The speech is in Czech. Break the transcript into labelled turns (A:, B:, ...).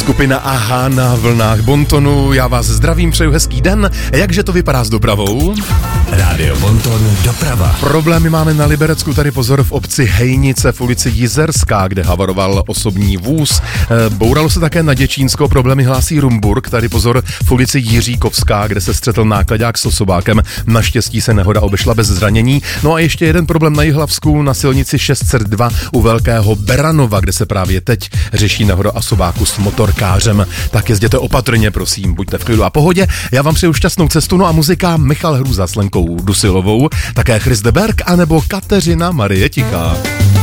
A: Skupina Aha na vlnách Bontonu. Já vás zdravím, přeju hezký den. Jakže to vypadá s dopravou?
B: Rádio Bonton doprava.
A: Problémy máme na Liberecku, tady pozor v obci Hejnice v ulici Jizerská, kde havaroval osobní vůz. Bouralo se také na Děčínsko, problémy hlásí Rumburk, tady pozor v ulici Jiříkovská, kde se střetl nákladák s osobákem. Naštěstí se nehoda obešla bez zranění. No a ještě jeden problém na Jihlavsku na silnici 602 u Velkého Beranova, kde se právě teď řeší nehoda osobáku s motorkářem. Tak jezděte opatrně, prosím, buďte v klidu a pohodě. Já vám přeju šťastnou cestu, no a muzika Michal Hruza s Lenkou Dusilovou, také Chris de Berg anebo Kateřina Marie Tichá.